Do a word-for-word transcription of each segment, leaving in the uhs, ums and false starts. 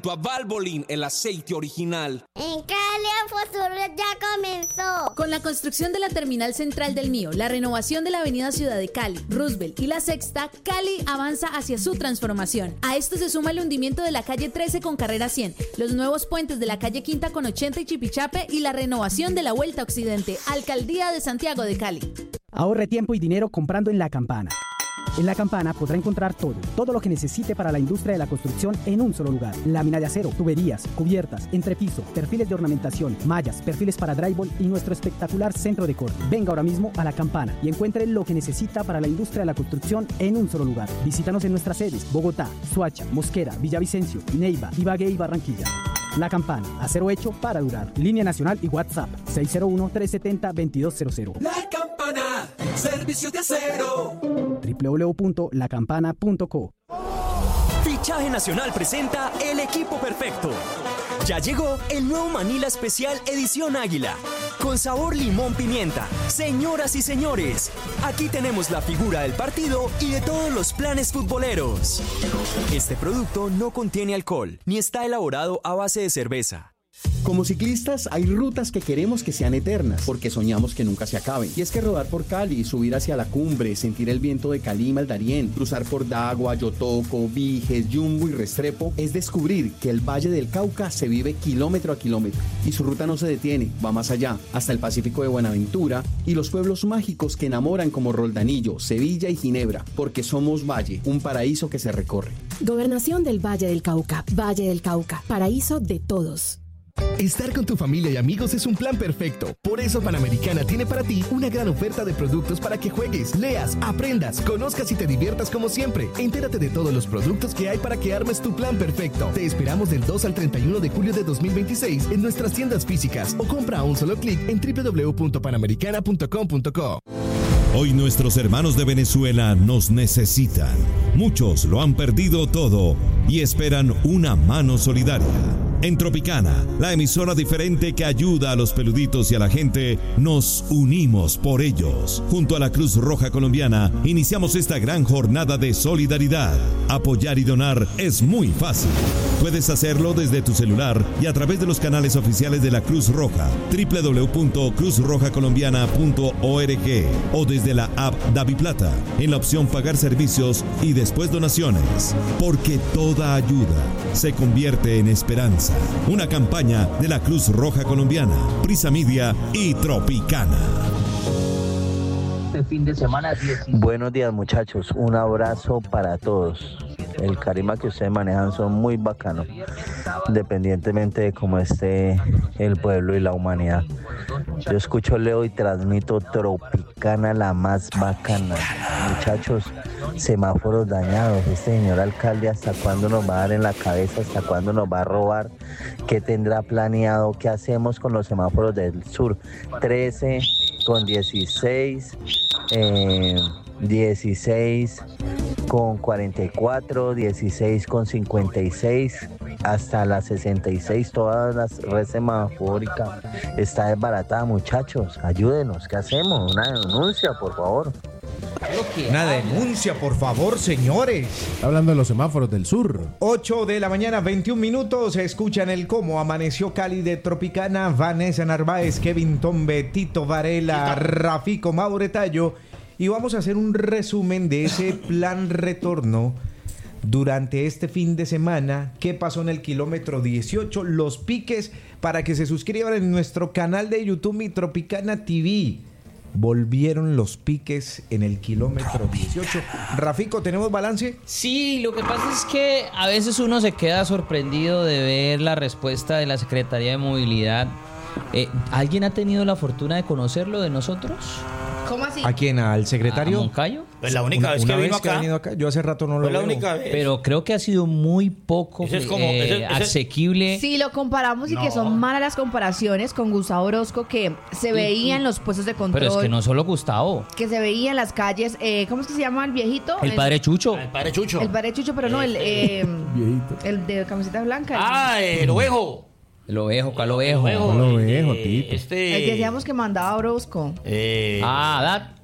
A Valvoline, el aceite original. En Cali el futuro ya comenzó. Con la construcción de la terminal central del Mío, la renovación de la avenida Ciudad de Cali, Roosevelt y la Sexta, Cali avanza hacia su transformación. A esto se suma el hundimiento de la calle trece con carrera cien, los nuevos puentes de la calle Quinta con ochenta y Chipichape y la renovación de la Vuelta Occidente. Alcaldía de Santiago de Cali. Ahorre tiempo y dinero comprando en La Campana. En La Campana podrá encontrar todo, todo lo que necesite para la industria de la construcción en un solo lugar. Lámina de acero, tuberías, cubiertas, entrepiso, perfiles de ornamentación, mallas, perfiles para drywall y nuestro espectacular centro de corte. Venga ahora mismo a La Campana y encuentre lo que necesita para la industria de la construcción en un solo lugar. Visítanos en nuestras sedes: Bogotá, Soacha, Mosquera, Villavicencio, Neiva, Ibagué y Barranquilla. La Campana, acero hecho para durar. Línea nacional y WhatsApp seis cero uno, tres siete cero, dos dos cero cero. La Campana, servicios de acero. doble u doble u doble u punto la campana punto co. Fichaje Nacional presenta el equipo perfecto. Ya llegó el nuevo Manila Especial Edición Águila, con sabor limón pimienta. Señoras y señores, aquí tenemos la figura del partido y de todos los planes futboleros. Este producto no contiene alcohol, ni está elaborado a base de cerveza. Como ciclistas hay rutas que queremos que sean eternas, porque soñamos que nunca se acaben. Y es que rodar por Cali, subir hacia la cumbre, sentir el viento de Calima al Darién, cruzar por Dagua, Yotoco, Viges, Yumbo y Restrepo, es descubrir que el Valle del Cauca se vive kilómetro a kilómetro. Y su ruta no se detiene, va más allá, hasta el Pacífico de Buenaventura y los pueblos mágicos que enamoran como Roldanillo, Sevilla y Ginebra, porque somos Valle, un paraíso que se recorre. Gobernación del Valle del Cauca, Valle del Cauca, paraíso de todos. Estar con tu familia y amigos es un plan perfecto. Por eso Panamericana tiene para ti una gran oferta de productos para que juegues, leas, aprendas, conozcas y te diviertas como siempre. Entérate de todos los productos que hay para que armes tu plan perfecto. Te esperamos del dos al treinta y uno de julio de dos mil veintiséis en nuestras tiendas físicas o compra a un solo clic en doble u doble u doble u punto panamericana punto com punto co. Hoy nuestros hermanos de Venezuela nos necesitan. Muchos lo han perdido todo y esperan una mano solidaria. En Tropicana, la emisora diferente que ayuda a los peluditos y a la gente, nos unimos por ellos. Junto a la Cruz Roja Colombiana, iniciamos esta gran jornada de solidaridad. Apoyar y donar es muy fácil. Puedes hacerlo desde tu celular y a través de los canales oficiales de la Cruz Roja, doble u doble u doble u punto cruz roja colombiana punto org o desde la app DaviPlata, en la opción Pagar Servicios y después Donaciones. Porque toda ayuda se convierte en esperanza. Una campaña de la Cruz Roja Colombiana, Prisa Media y Tropicana. Este fin de semana. Buenos días, muchachos. Un abrazo para todos. El carisma que ustedes manejan son muy bacanos, independientemente de cómo esté el pueblo y la humanidad. Yo escucho Leo y transmito Tropicana, la más bacana. Muchachos, semáforos dañados. Este señor alcalde, ¿hasta cuándo nos va a dar en la cabeza? ¿Hasta cuándo nos va a robar? ¿Qué tendrá planeado? ¿Qué hacemos con los semáforos del sur? trece con dieciséis, eh, dieciséis con cuarenta y cuatro, dieciséis con cincuenta y seis, hasta las sesenta y seis, todas las red semafórica está desbaratada, muchachos. Ayúdenos, ¿qué hacemos? Una denuncia, por favor. Una denuncia, por favor, señores. Hablando de los semáforos del sur. ocho de la mañana, veintiún minutos. Escuchan el cómo amaneció Cali de Tropicana. Vanessa Narváez, Kevin Tombe, Tito Varela, Rafico Mauretallo. Y vamos a hacer un resumen de ese plan retorno durante este fin de semana. ¿Qué pasó en el kilómetro dieciocho? Los piques, para que se suscriban en nuestro canal de YouTube, Mi Tropicana T V. Volvieron los piques en el kilómetro dieciocho. Rafico, ¿tenemos balance? Sí, lo que pasa es que a veces uno se queda sorprendido de ver la respuesta de la Secretaría de Movilidad. Eh, ¿Alguien ha tenido la fortuna de conocerlo de nosotros? ¿Cómo así? ¿A quién? ¿Al secretario? ¿A Moncayo? Pues la única una, vez que una vino vez acá. Que ha venido acá. Yo hace rato no lo Fue la veo. única vez. Pero creo que ha sido muy poco Ese es como- eh, ese- ese- asequible. Si lo comparamos y No. que son malas las comparaciones con Gustavo Orozco, que se veía en los puestos de control. Pero es que no solo Gustavo. Que se veía en las calles. Eh, ¿Cómo es que se llama el viejito? El padre Chucho. El padre Chucho. El padre Chucho, pero no, el, eh, el de camiseta blanca. Ah, el ovejo. El ovejo, ¿cuál ovejo? El ovejo, ¿Cuál ovejo, eh, Tito? Este. El que decíamos que mandaba a Orozco. Eh, Ah, Haddad.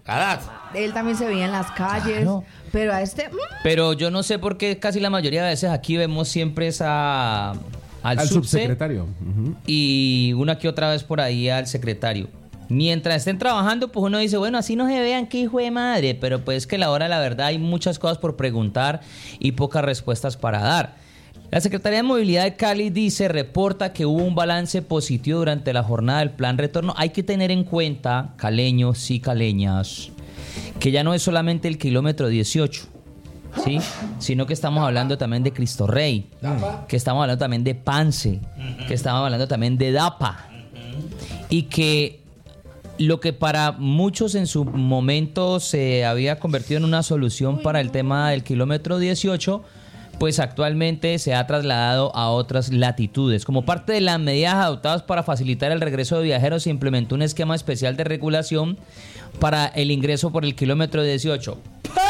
Haddad. Él también se veía en las calles, Claro. pero a este... mm, Pero yo no sé por qué casi la mayoría de veces aquí vemos siempre esa al, Al subse subsecretario. Ujú. y una que otra vez por ahí al secretario. Mientras estén trabajando, pues uno dice, bueno, así no se vean, qué hijo de madre, pero pues que a la hora de la verdad hay muchas cosas por preguntar y pocas respuestas para dar. La Secretaría de Movilidad de Cali dice, reporta que hubo un balance positivo durante la jornada del plan retorno. Hay que tener en cuenta, caleños y caleñas, que ya no es solamente el kilómetro dieciocho, ¿sí? Sino que estamos hablando también de Cristo Rey, que estamos hablando también de Pance, que estamos hablando también de Dapa, y que lo que para muchos en su momento se había convertido en una solución para el tema del kilómetro dieciocho, pues actualmente se ha trasladado a otras latitudes. Como parte de las medidas adoptadas para facilitar el regreso de viajeros, se implementó un esquema especial de regulación para el ingreso por el kilómetro dieciocho.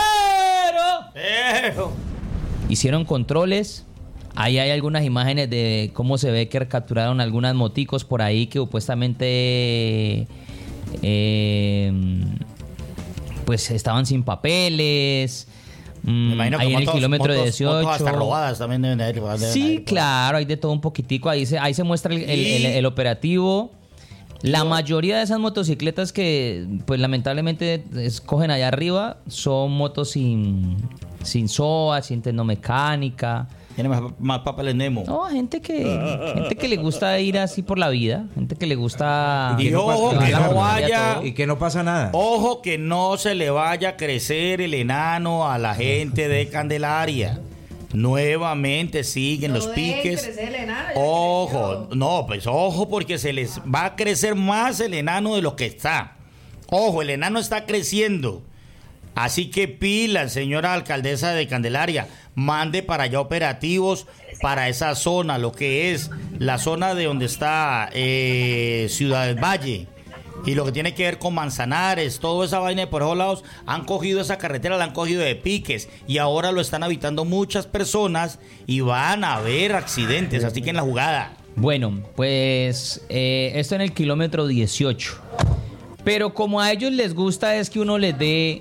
Pero hicieron controles. Ahí hay algunas imágenes de cómo se ve que capturaron algunas moticos por ahí que supuestamente eh, pues estaban sin papeles. Me imagino que ahí en el motos- kilómetro motos- dieciocho. motos hasta robadas también deben de haber. deben de Sí, haber por ahí. claro, hay de todo un poquitico. Ahí se, ahí se muestra el, el- el- el operativo. La mayoría de esas motocicletas que, pues lamentablemente, escogen allá arriba son motos sin, sin S O A, sin tecnomecánica. Tiene más, más papeles Nemo. No, gente que, gente que le gusta ir así por la vida. Gente que le gusta... Y ojo que no vaya. Y que no pasa nada. Ojo que no se le vaya a crecer el enano a la gente de Candelaria. Nuevamente siguen los piques. Ojo, no, pues ojo porque se les va a crecer más el enano de lo que está. Ojo, el enano está creciendo. Así que pila, señora alcaldesa de Candelaria, mande para allá operativos para esa zona, lo que es la zona de donde está eh, Ciudad del Valle. Y lo que tiene que ver con Manzanares, toda esa vaina de por esos lados, han cogido esa carretera, la han cogido de piques y ahora lo están habitando muchas personas y van a haber accidentes, así que en la jugada. Bueno, pues eh, esto en el kilómetro dieciocho. Pero como a ellos les gusta es que uno les dé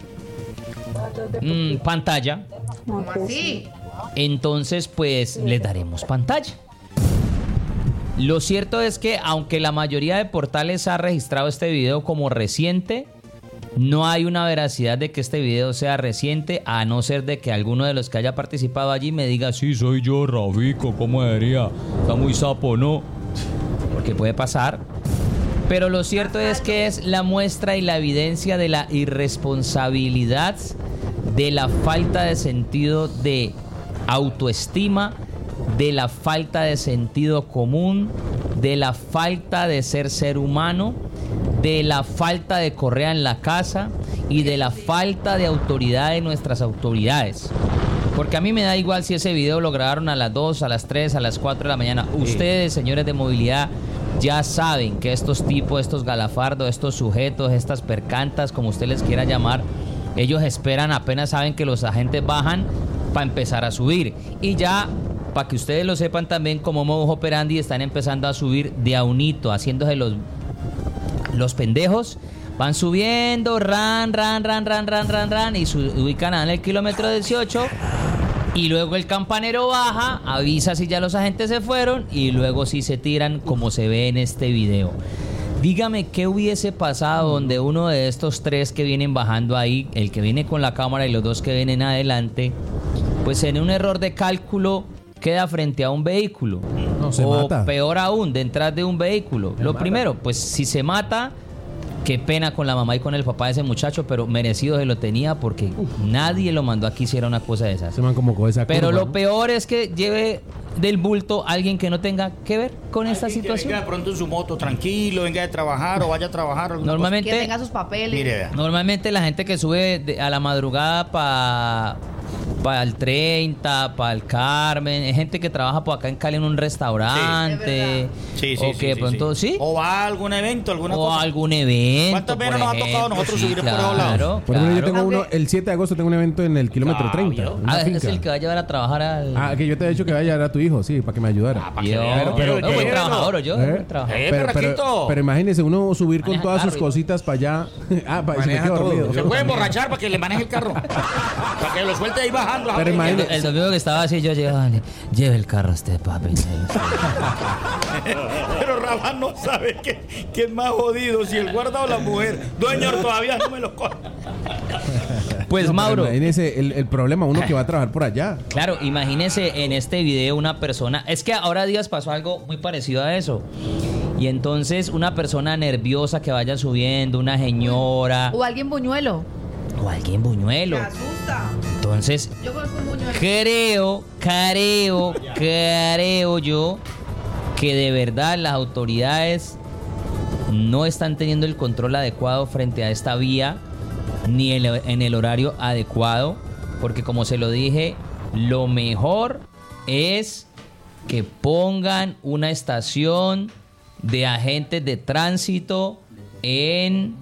mm, pantalla, ¿Cómo así? entonces pues les daremos pantalla. Lo cierto es que aunque la mayoría de portales ha registrado este video como reciente, no hay una veracidad de que este video sea reciente, a no ser de que alguno de los que haya participado allí me diga, sí, soy yo, Rafico, ¿cómo diría? Está muy sapo, ¿no? Porque puede pasar. Pero lo cierto es que es la muestra y la evidencia de la irresponsabilidad, de la falta de sentido de autoestima, de la falta de sentido común, de la falta de ser ser humano, de la falta de correa en la casa y de la falta de autoridad de nuestras autoridades. Porque a mí me da igual si ese video lo grabaron a las dos, a las tres, a las cuatro de la mañana. Ustedes, señores de movilidad, ya saben que estos tipos, estos galafardos, estos sujetos, estas percantas, como usted les quiera llamar, ellos esperan, apenas saben que los agentes bajan para empezar a subir. Y ya, para que ustedes lo sepan también, como modus operandi, están empezando a subir de a unito, haciéndose los, los pendejos. Van subiendo, ran, ran, ran, ran, ran, ran, ran, y su, ubican en el kilómetro dieciocho. Y luego el campanero baja, avisa si ya los agentes se fueron, y luego sí se tiran como se ve en este video. Dígame qué hubiese pasado donde uno de estos tres que vienen bajando ahí, el que viene con la cámara y los dos que vienen adelante, pues en un error de cálculo queda frente a un vehículo. No, se o mata. peor aún, detrás de un vehículo. Se Lo mata. primero, pues si se mata, qué pena con la mamá y con el papá de ese muchacho, pero merecido se lo tenía porque nadie lo mandó a que hiciera una cosa de esas. Se man como con esa Pero curva, lo ¿no? peor es que lleve del bulto a alguien que no tenga que ver con esta Alguien que situación. venga de pronto en su moto tranquilo, venga de trabajar o vaya a trabajar. alguna Normalmente- Que tenga sus papeles. Mire, vea. Normalmente la gente que sube de- a la madrugada para para el treinta, para el Carmen, es gente que trabaja por acá en Cali en un restaurante, Sí, sí, o sí, que de sí, pronto, sí. ¿sí? O va a algún evento, alguna O cosa. algún evento. ¿Cuántas veces nos ha tocado a nosotros sí, subir por claro, esos lados? Por ejemplo, yo claro. tengo uno, el siete de agosto tengo un evento en el kilómetro Ah, treinta. ¿vio? en una Ah, es finca. el que va a llevar a trabajar al... Ah, que yo te he dicho que vaya a llevar a tu hijo, sí, para que me ayudara. Ah, para que Yo, vean, pero, pero- no, buen pero- trabajador, yo, ¿Eh? buen trabajador. Eh, pero, pero, perraquito. pero imagínese uno subir con Maneja todas sus carro, cositas para allá. Ah, para se me Maneja quedó todo. dormido. Se puede emborrachar para que le maneje el carro. Para que lo suelte ahí bajando. Pero El, imagínate- el domingo que estaba así, yo llegaba, le, lleve el carro a usted, papi. Pero Rafa no sabe que, que es más jodido, si el guarda o la mujer. Dueño, todavía no me lo coge. Pues No, pero Mauro, imagínese el, el problema, uno que va a trabajar por allá. claro, imagínese en este video una persona, es que ahora días pasó algo muy parecido a eso. Y entonces una persona nerviosa que vaya subiendo, una señora O alguien buñuelo. o alguien buñuelo. Me asusta. Entonces, Yo conozco un buñuelo. creo, creo, creo yo que de verdad las autoridades no están teniendo el control adecuado frente a esta vía, ni en el, en el horario adecuado, porque como se lo dije, lo mejor es que pongan una estación de agentes de tránsito en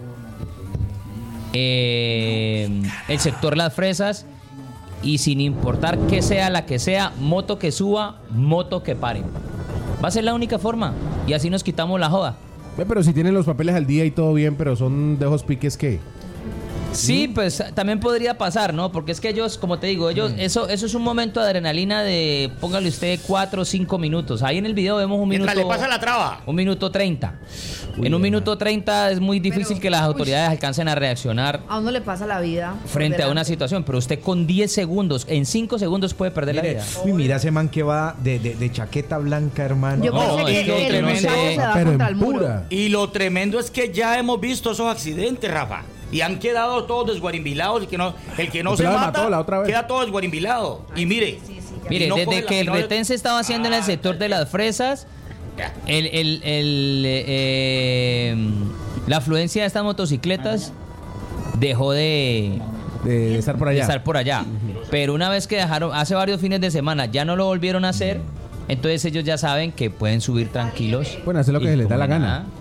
eh, el sector Las Fresas, y sin importar que sea la que sea, moto que suba, moto que pare. Va a ser la única forma, y así nos quitamos la joda. Ve, pero si tienen los papeles al día y todo bien, pero son de esos piques que... Sí, pues también podría pasar, ¿no? Porque es que ellos, como te digo, ellos, eso, eso es un momento de adrenalina de, póngale usted, cuatro o cinco minutos. Ahí en el video vemos un minuto. Mientras le pasa la traba. Un minuto treinta. En un minuto treinta es muy difícil que las autoridades alcancen a reaccionar A uno le pasa la vida. por frente a una delante. situación, pero usted con diez segundos, en cinco segundos puede perder Mire, la vida. uy, mira ese man que va de, de, de chaqueta blanca, hermano. Yo No, pensé es que que el tremendo. muchacho se va Pero contra en el muro. pura. Y lo tremendo es que ya hemos visto esos accidentes, Rafa. Y han quedado todos desguarimbilados. El que no, el que no El se pelado mata mató la otra vez. queda todo desguarimbilado. Y mire, Mire, y no desde coge la que el final- retén se estaba haciendo en el sector de Las Fresas, el, el, el, eh, la afluencia de estas motocicletas dejó de, De estar por de allá. estar por allá. Pero una vez que dejaron, hace varios fines de semana, ya no lo volvieron a hacer, entonces ellos ya saben que pueden subir tranquilos. Pueden hacer lo que Y se les da como la nada. gana.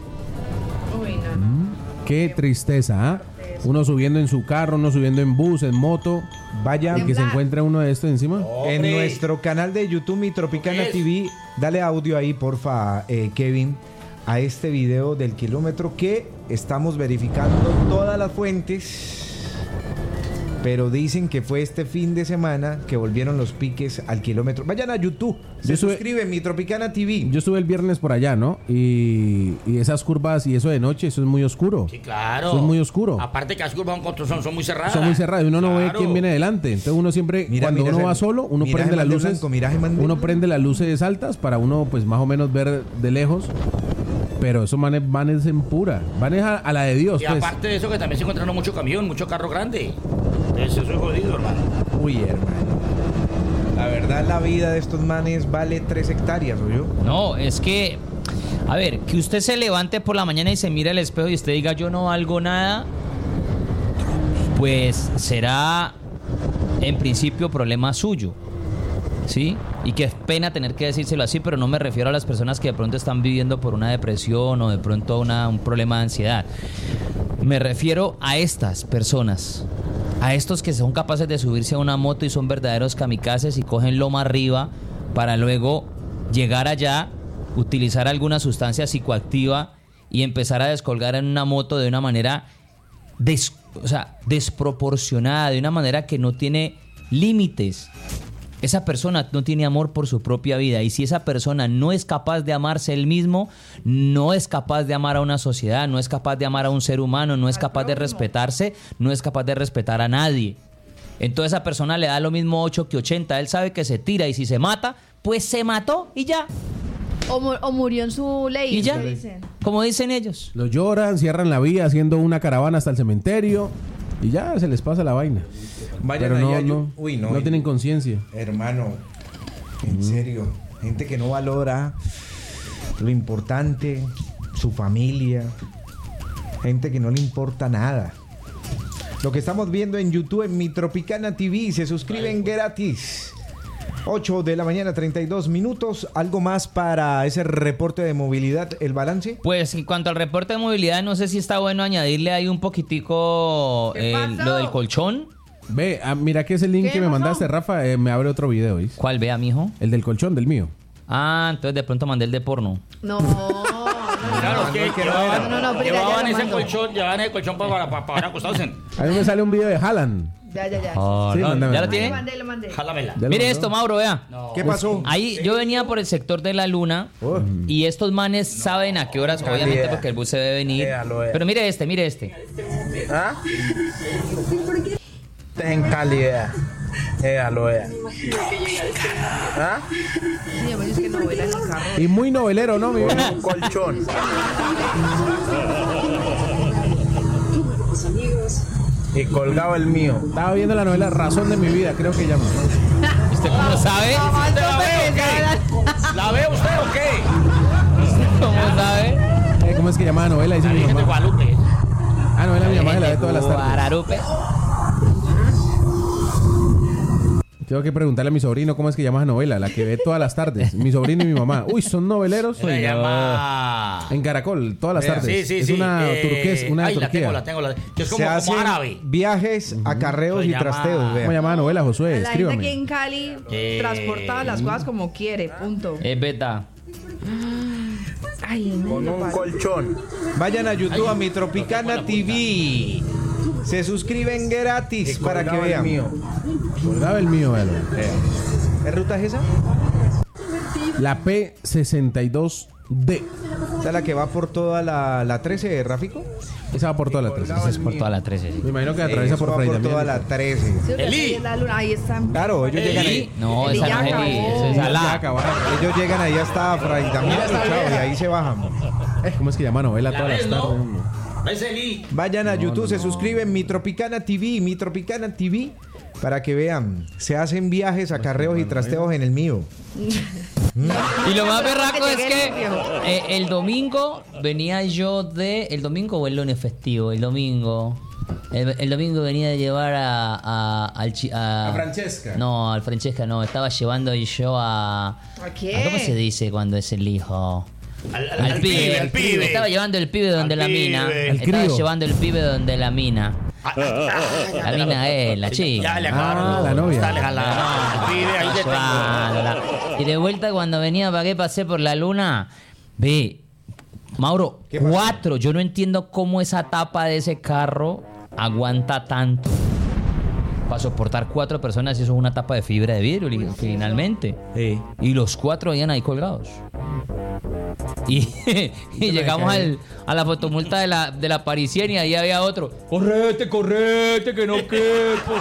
Qué tristeza, ¿ah? Uno subiendo en su carro, uno subiendo en bus, en moto. Vaya, Y que se encuentre uno de estos encima. en nuestro canal de YouTube, Mi Tropicana T V, dale audio ahí, porfa, eh, Kevin, a este video del kilómetro que estamos verificando todas las fuentes. Pero dicen que fue este fin de semana que volvieron los piques al kilómetro. Vayan a YouTube, se Yo sube- suscriben, Mi Tropicana T V. Yo estuve el viernes por allá, ¿no? Y, y esas curvas y eso de noche, eso es muy oscuro. Sí, claro. Eso es muy oscuro. Aparte que las curvas son, son muy cerradas. Son muy cerradas y uno no ve Claro. quién viene delante. Entonces uno siempre, Mira, cuando mira uno ese- va solo, uno mira prende ese las man de luces. blanco, mira ese man de Uno blanco. prende las luces altas para uno, pues más o menos ver de lejos. Pero esos manes van es en pura. Van es a, a la de Dios, Y pues. aparte de eso que también se encontraron mucho camión, mucho carro grande. Entonces eso es jodido, hermano. Uy, hermano. La verdad, la vida de estos manes vale tres hectáreas, ¿o yo? No, es que, a ver, que usted se levante por la mañana y se mire al espejo y usted diga yo no valgo nada, pues será en principio problema suyo, ¿sí? Y que es pena tener que decírselo así, pero no me refiero a las personas que de pronto están viviendo por una depresión o de pronto una, un problema de ansiedad. Me refiero a estas personas, a estos que son capaces de subirse a una moto y son verdaderos kamikazes y cogen loma arriba para luego llegar allá, utilizar alguna sustancia psicoactiva y empezar a descolgar en una moto de una manera des- o sea, desproporcionada, de una manera que no tiene límites. Esa persona no tiene amor por su propia vida, y si esa persona no es capaz de amarse él mismo, no es capaz de amar a una sociedad, no es capaz de amar a un ser humano, no es capaz de respetarse, no es capaz de respetar a nadie. Entonces a esa persona le da lo mismo ocho que ochenta, él sabe que se tira y si se mata, pues se mató y ya. O, mu- o murió en su ley. Y ya, ¿qué dicen? como dicen ellos. Los lloran, cierran la vía haciendo una caravana hasta el cementerio y ya se les pasa la vaina. Vayan Pero no, ahí a no, Yu- Uy, no, no y- tienen conciencia. Hermano, en serio, gente que no valora lo importante, su familia, gente que no le importa nada. Lo que estamos viendo en YouTube en Mi Tropicana T V, se suscriben gratis. ocho de la mañana, treinta y dos minutos. ¿Algo más para ese reporte de movilidad, el balance? Pues en cuanto al reporte de movilidad, no sé si está bueno añadirle ahí un poquitico eh, lo del colchón. Ve, ah, mira que ese link que me pasó? mandaste, Rafa, eh, me abre otro video, ¿viste? ¿Cuál vea, mijo? El del colchón, del mío. Ah, entonces de pronto mandé el de porno. No. Claro, que que llevaban, no, no, pero ya llevaban lo ese mando. colchón, llevaban el colchón para, para, para acostarse. A mí me sale un video de Haaland. Ya, ya, ya. Oh, Sí, no, mándame. ¿ya lo Lo tiene? mandé, lo mandé. Jálamela. Ya lo Mire mandó. esto, Mauro, vea. ¿Qué pasó? Ahí yo venía por el sector de la luna Oh. y estos manes saben a qué horas, obviamente porque el bus se debe venir. Pero mire este, mire este. ¿Ah? En calidad. Éalo, ea. ¿Ah? Sí, me dice que novela en el carro. Y muy novelero, ¿no, mi vida? Un colchón. Y colgado el mío. Estaba viendo la novela Razón de mi vida, creo que llama. ¿Usted cómo sabe? ¿Usted la ve o qué? ¿La ve usted o qué? ¿Cómo sabe? Eh, ¿Cómo es que llama la novela? Dice La mi Virgen de mamá. Guadalupe. Ah, novela mi mamá se la ve todas las tardes. Guararupe. Tengo que preguntarle a mi sobrino cómo es que llama esa novela, la que ve todas las tardes. Mi sobrino y mi mamá. Uy, ¿son noveleros? Se llama... En Caracol, todas las Vea, tardes. Sí, sí, es sí. una eh, turquesa, una de ay, la Turquía. tengo, la tengo. La... Que es Se como, hacen como árabe. viajes, acarreos Se y llama- trasteos. ¿Cómo Vea. llama la novela, Josué? La gente aquí Escríbame. en Cali Eh, transporta las cosas como quiere, punto. Es verdad. Ay, Con un colchón. Vayan a YouTube a Mi Tropicana T V. Se suscriben gratis Y para que colgado el vean. mío. Colgaba el mío, véalo. ¿Qué ruta es esa? La P sesenta y dos D. ¿Esa es la que va por toda la, la trece, Rafico? Esa va por toda la trece. Esa es por toda la trece. Sí. Me imagino que Sí, atraviesa eso por va Fray por Damián. toda la trece. Sí, porque Eli. ahí es la luna, ahí están. Claro, ellos llegan ahí. No, Eli esa ya no es acabó. Eli, eso es Ya Alá. acabaron. Ellos llegan ahí hasta Fray Damián Luchado y ahí se bajan. Eh, ¿Cómo es que llama novela La todas las ves, ¿no? tardes? hombre? ¿Ves, Eli? Vayan a YouTube, se suscriben Mi Tropicana T V, Mi Tropicana T V, para que vean. Se hacen viajes, acarreos y trasteos en el mío. Y lo más berraco es llegue que limpio. eh, el domingo venía yo de... ¿El domingo o el lunes festivo? El domingo. El, el domingo venía de llevar a... A, al chi- a, A Francesca. No, al Francesca no. Estaba llevando yo a... ¿A ¿a qué? ¿Cómo se dice cuando es el hijo? Al, al- Al, al pibe, al pibe. Estaba llevando el pibe donde Al la pibe. mina. Al Estaba crío. llevando el pibe donde la mina. Ah, ah, La mina es la chica. Ya le Ah, acabaron. la novia. Dale, jala. Al pibe, ahí te tengo. Llevándola. Y de vuelta cuando venía para que pasé por la luna, ve, Mauro, ¿Qué pasó? cuatro. Yo no entiendo cómo esa tapa de ese carro aguanta tanto. Para soportar cuatro personas, eso es una tapa de fibra de vidrio, li- finalmente. Y los cuatro venían ahí colgados. Y, y llegamos al, a la fotomulta de la, de la Parisienne y ahí había otro. Correte, correte, que no quepo.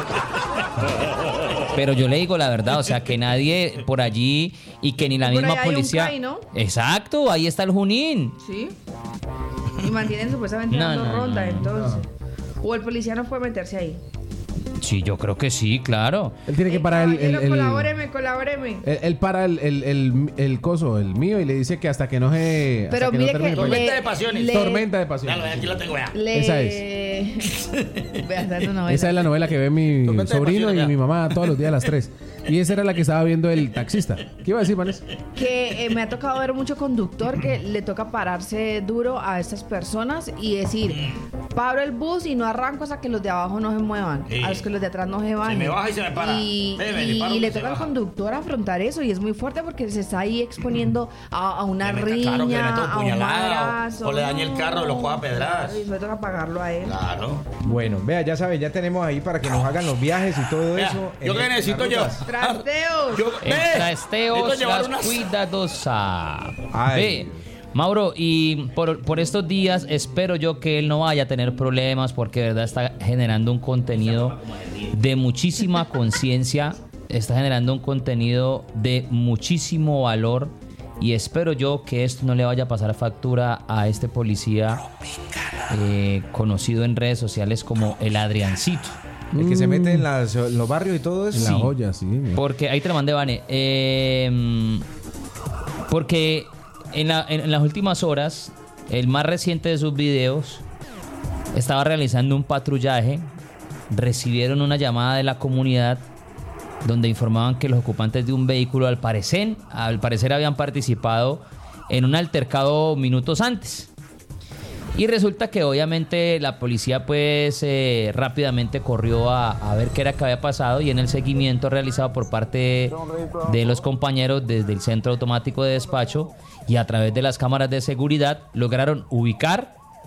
Pero yo le digo la verdad, o sea, que nadie por allí y que ni la Por misma allá hay un policía. C A I, ¿no? Exacto, ahí está el Junín. Sí. Y mantienen supuestamente No, dando no, ronda, no, no. entonces. O el policía no puede meterse ahí. Sí, yo creo que sí, claro. Él tiene que parar el... el, Caballero, el- colabóreme, colabóreme. él, él para el, el, el, el coso, el mío, y le dice que hasta que no se... Pero hasta que mire no que termine, pues. le- Tormenta de pasiones. le- Tormenta de pasión. Dale, aquí la tengo ya. Le... Esa es. Vean, dando novela. Esa es la novela que ve mi Tormenta de sobrino pasiones, y ya. mi mamá todos los días a las tres. Y esa era la que estaba viendo el taxista. ¿Qué iba a decir, Vanessa? Que eh, me ha tocado ver mucho conductor que le toca pararse duro a estas personas y decir, paro el bus y no arranco hasta que los de abajo no se muevan, Sí. a los que los de atrás no se van. me baja y se me para. Y, Ve, ve, y- le paro y y le se toca al baja. conductor afrontar eso y es muy fuerte porque se está ahí exponiendo a, a una Que meta- riña, claro, que le meta un a un puñalada, o- madrazo. o le dañe el carro, lo coja a pedradas. Y eso le toca pagarlo a él. Claro. Bueno, vea, ya saben, ya tenemos ahí para que nos hagan los viajes y todo Vea, eso. yo en- que en necesito las yo. rutas. Trasteos. Yo, El ve, trasteos, necesito llevar las unas- cuidadosas. Ay. Ve, Mauro, y por, por estos días espero yo que él no vaya a tener problemas porque de verdad está generando un contenido de muchísima conciencia, está generando un contenido de muchísimo valor y espero yo que esto no le vaya a pasar factura a este policía eh, conocido en redes sociales como el Adriancito. El que se mete en, las- en los barrios y todo eso. En Sí. la olla, sí. mira. Porque ahí te lo mandé, Vane. Eh, porque en, la- en- en las últimas horas, el más reciente de sus videos estaba realizando un patrullaje recibieron una llamada de la comunidad donde informaban que los ocupantes de un vehículo al parecer, al parecer habían participado en un altercado minutos antes. Y resulta que obviamente la policía pues eh, rápidamente corrió a, a ver qué era que había pasado, y en el seguimiento realizado por parte de los compañeros desde el centro automático de despacho y a través de las cámaras de seguridad lograron ubicar